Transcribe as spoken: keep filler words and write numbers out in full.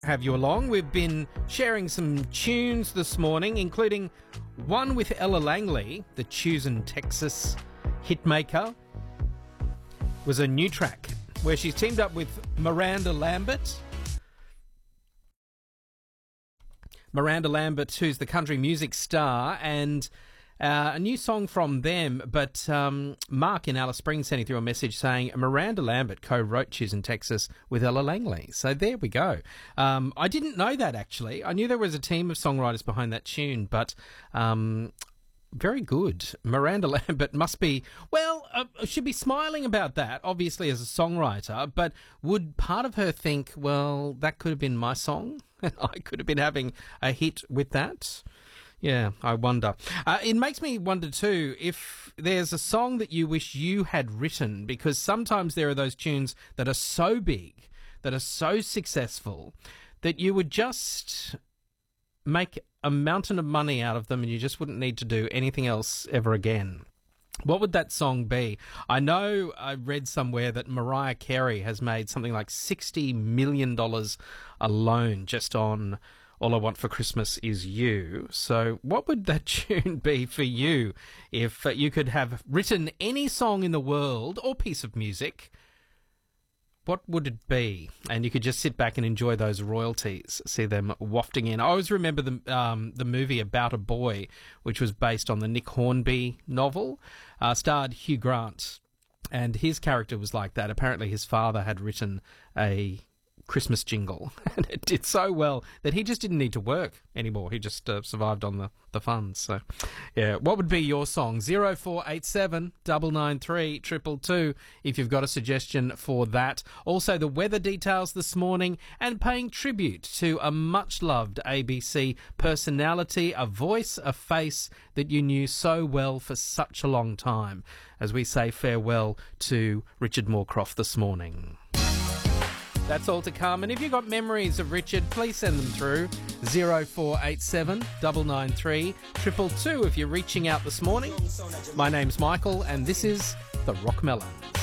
Have you along. We've been sharing some tunes this morning, including one with Ella Langley, the Choosing Texas hitmaker. It was a new track where she's teamed up with Miranda Lambert. Miranda Lambert, who's the country music star, and uh, a new song from them. But um, Mark in Alice Springs sending through a message saying Miranda Lambert co-wrote Choosing Texas with Ella Langley. So there we go. Um, I didn't know that, actually. I knew there was a team of songwriters behind that tune, but um, very good. Miranda Lambert must be, well, uh, should be smiling about that, obviously, as a songwriter, but would part of her think, well, that could have been my song? I could have been having a hit with that. Yeah, I wonder. Uh, it makes me wonder too if there's a song that you wish you had written, because sometimes there are those tunes that are so big, that are so successful, that you would just make a mountain of money out of them and you just wouldn't need to do anything else ever again. What would that song be? I know I read somewhere that Mariah Carey has made something like sixty million dollars alone just on All I Want for Christmas Is You. So what would that tune be for you if uh, you could have written any song in the world or piece of music? What would it be? And you could just sit back and enjoy those royalties, see them wafting in. I always remember the um, the movie About a Boy, which was based on the Nick Hornby novel, uh, starred Hugh Grant, and his character was like that. Apparently his father had written a Christmas jingle, and it did so well that he just didn't need to work anymore. He just uh, survived on the, the funds. So, yeah, what would be your song? zero four eight seven, nine nine three, two two two if you've got a suggestion for that. Also, the weather details this morning, and paying tribute to a much-loved A B C personality, a voice, a face that you knew so well for such a long time, as we say farewell to Richard Moorcroft this morning. That's all to come. And if you've got memories of Richard, please send them through. zero four eight seven, nine nine three, two two two if you're reaching out this morning. My name's Michael, and this is The Rock Melons.